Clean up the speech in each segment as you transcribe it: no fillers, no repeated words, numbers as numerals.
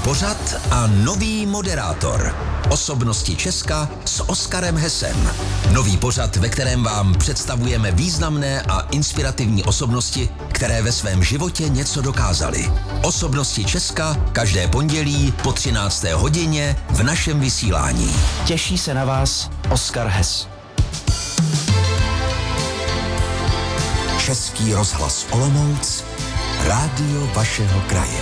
pořad a nový moderátor. Osobnosti Česka s Oskarem Hesem. Nový pořad, ve kterém vám představujeme významné a inspirativní osobnosti, které ve svém životě něco dokázaly. Osobnosti Česka každé pondělí po 13. hodině v našem vysílání. Těší se na vás Oskar Hes. Český rozhlas Olomouc, rádio vašeho kraje.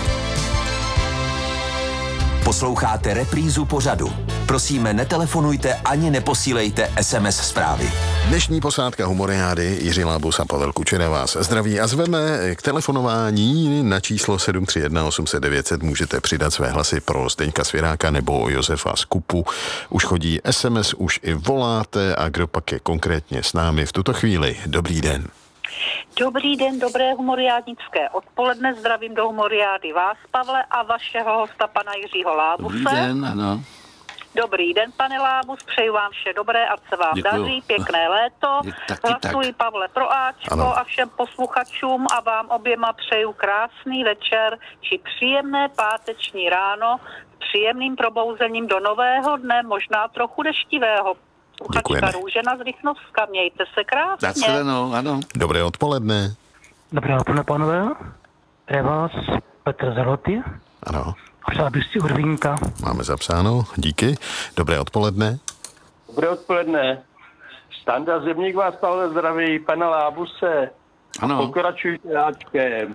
Posloucháte reprízu pořadu. Prosíme, netelefonujte ani neposílejte SMS zprávy. Dnešní posádka Humoriády Jiří Lábus a Pavel Kučera vás zdraví a zveme k telefonování na číslo 731 800 900. Můžete přidat své hlasy pro Zdeňka Svěráka nebo Josefa Skupu. Už chodí SMS, už i voláte a kdo pak je konkrétně s námi v tuto chvíli. Dobrý den. Dobrý den, dobré humoriádnické odpoledne. Zdravím do Humoriády vás, Pavle, a vašeho hosta, pana Jiřího Lábuse. Dobrý den, ano. Dobrý den, pane Lábus, přeju vám vše dobré, ať se vám daří, pěkné léto. Hlasuji, Pavle, pro Ačko a všem posluchačům a vám oběma přeju krásný večer či příjemné páteční ráno s příjemným probouzením do nového dne, možná trochu deštivého. Děkujeme. Růžena z Rychnovska, mějte se krásně. Nashledanou, ano. Dobré odpoledne. Dobré odpoledne, pánové. Je vás Petr Zaloty. Ano. Přál bych si Urvínka. Máme zapsáno, díky. Dobré odpoledne. Dobré odpoledne. Standa Zimník vás, Pavel, zdraví, pana Lábuse. Ano. Pokračujte Ačkem.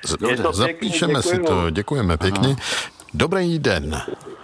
Zapíšeme si to, děkujeme pěkně. Dobrý den.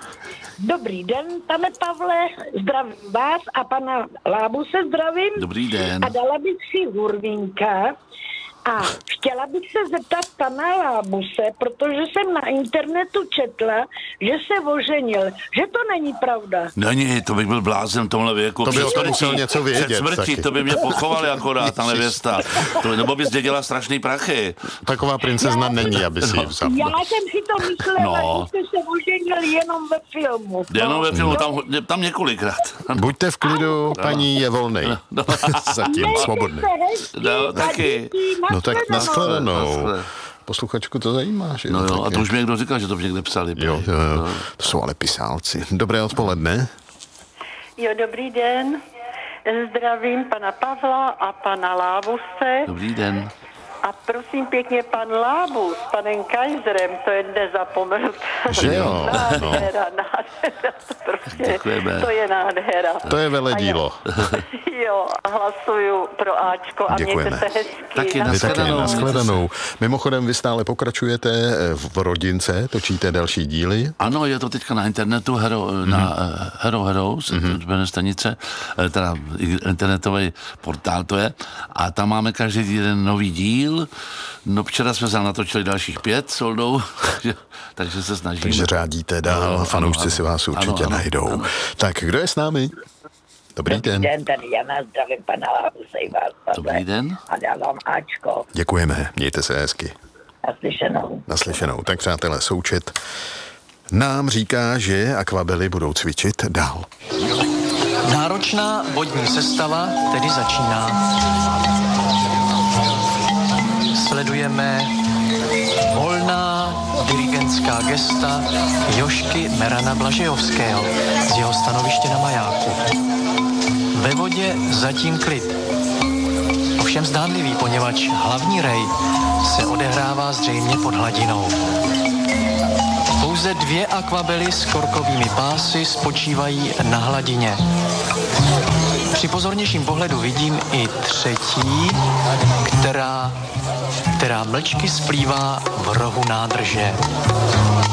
Dobrý den, pane Pavle, zdravím vás a pana Lábuse zdravím. Dobrý den. A dala bych si Hurvínka a chtěla bych se zeptat pana Lábuse, protože jsem na internetu četla, že se oženil, že to není pravda. Není, to bych byl blázen v tomhle věku. To by o tom musel něco vědět. Před smrtí, taky. to by mě pochovali akorát, ta nevěsta. Nebo by zdědila strašný prachy. Taková princezna není, aby si ji vzal. Já jsem si to myslela, že jste se oženil jenom ve filmu. Jenom ve filmu, tam několikrát. Buďte v klidu, paní je volnej. Zatím, svobodný. No, taky. No tak nashledanou. Posluchačku to zajímá, že? No jo, a to už mi někdo říkal, že to někde psali. Jo. To jsou ale pisálci. Dobré odpoledne. Jo, dobrý den. Zdravím pana Pavla a pana Lábuse. Dobrý den. A prosím pěkně, pan Lábus s panem Kaiserem, to je nezapomenutelné. Že jo? Nádhera, to prostě, Děkujeme. to je nádhera. To je veledílo. Jo, hlasuju pro Ačko a Děkujeme. mějte se hezky. Taky Vy taky, Nashledanou. nashledanou. Mimochodem, vy stále pokračujete v rodince, točíte další díly. Ano, je to teďka na internetu, na Hero, jmenuje stanice, teda internetový portál to je, a tam máme každý den nový díl. No včera jsme se natočili dalších 5 soldou, takže se snažíme. Takže řádíte dál, fanoušci si vás určitě najdou. Ano. Tak, kdo je s námi? Dobrý den. Dobrý den, tady Jana, zdravím pana Lábuse i vás, Pavle. Dobrý den. A dávám Ačko. Děkujeme, mějte se hezky. Naslyšenou. Naslyšenou. Tak přátelé, součet nám říká, že akvabely budou cvičit dál. Náročná vodní sestava tedy začíná. Sledujeme volná dirigentská gesta Jožky Merana Blažejovského z jeho stanoviště na majáku. Ve vodě zatím klid. Ovšem zdánlivý, poněvadž hlavní rej se odehrává zřejmě pod hladinou. Pouze 2 akvabely s korkovými pásy spočívají na hladině. Při pozornějším pohledu vidím i třetí, která mlčky splývá v rohu nádrže.